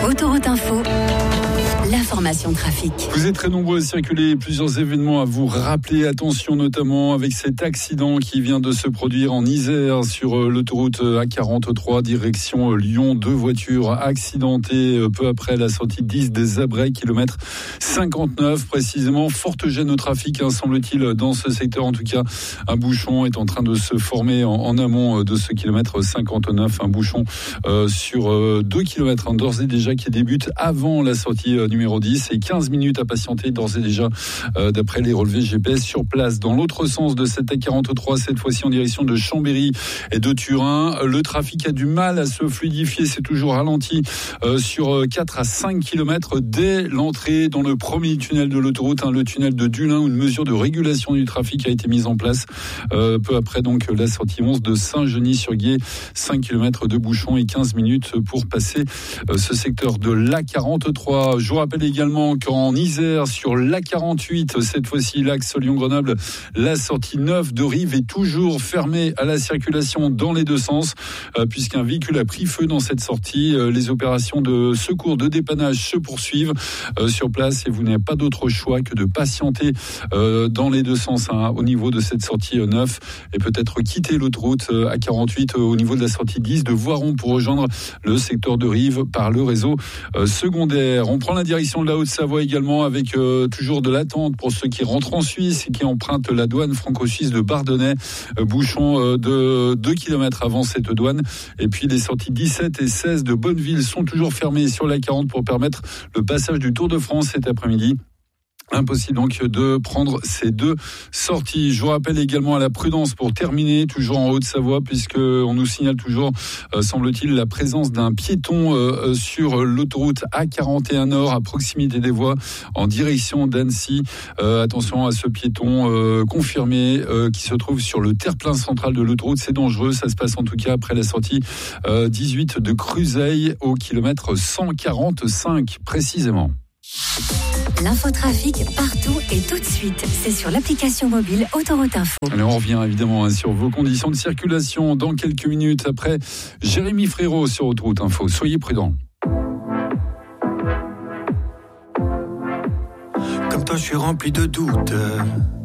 Autoroute Info, l'information trafic. Vous êtes très nombreux à circuler, plusieurs événements à vous rappeler. Attention notamment avec cet accident qui vient de se produire en Isère sur l'autoroute A43 direction Lyon. 2 voitures accidentées peu après la sortie 10 des Abrets, kilomètre 59 précisément. Forte gêne au trafic, semble-t-il, dans ce secteur. En tout cas, un bouchon est en train de se former en amont de ce kilomètre 59. Un bouchon sur 2 kilomètres d'ores et déjà qui débute avant la sortie numéro 10 et 15 minutes à patienter d'ores et déjà d'après les relevés GPS sur place. Dans l'autre sens de cette A43, cette fois-ci en direction de Chambéry et de Turin, le trafic a du mal à se fluidifier. C'est toujours ralenti sur 4 à 5 kilomètres dès l'entrée dans le premier tunnel de l'autoroute, le tunnel de Dulin, où une mesure de régulation du trafic a été mise en place peu après donc la sortie 11 de Saint-Genis-sur-Guiers. 5 kilomètres de bouchons et 15 minutes pour passer ce secteur de l'A43. Je vous rappelle également qu'en Isère, sur l'A48, cette fois-ci l'axe Lyon-Grenoble, la sortie 9 de Rive est toujours fermée à la circulation dans les deux sens, puisqu'un véhicule a pris feu dans cette sortie. Les opérations de secours, de dépannage se poursuivent sur place et vous n'avez pas d'autre choix que de patienter dans les deux sens au niveau de cette sortie 9 et peut-être quitter l'autoroute A48 au niveau de la sortie 10 de Voiron pour rejoindre le secteur de Rive par le réseau secondaire. On prend la direction de la Haute-Savoie également avec toujours de l'attente pour ceux qui rentrent en Suisse et qui empruntent la douane franco-suisse de Bardonnay. Bouchon de 2 km avant cette douane. Et puis les sorties 17 et 16 de Bonneville sont toujours fermées sur la 40 pour permettre le passage du Tour de France cet après-midi. Impossible donc de prendre ces deux sorties. Je vous rappelle également à la prudence pour terminer, toujours en Haute-Savoie, puisque on nous signale toujours, semble-t-il, la présence d'un piéton sur l'autoroute A41 Nord à proximité des voies en direction d'Annecy. Attention à ce piéton confirmé qui se trouve sur le terre-plein central de l'autoroute. C'est dangereux, ça se passe en tout cas après la sortie 18 de Cruzeil au kilomètre 145 précisément. L'infotrafic partout et tout de suite. C'est sur l'application mobile Autoroute Info. Alors on revient évidemment sur vos conditions de circulation dans quelques minutes après Jérémy Frérot sur Autoroute Info. Soyez prudents. Comme toi, je suis rempli de doutes.